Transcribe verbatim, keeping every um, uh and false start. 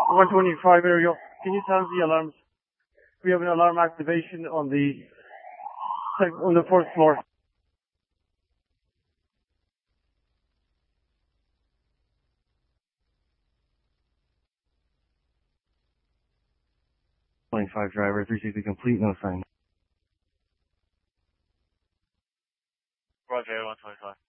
one twenty-five area. Can you sound the alarms? We have an alarm activation on the on the fourth floor. twenty-five driver, three sixty complete, no sign. Roger, one twenty-five.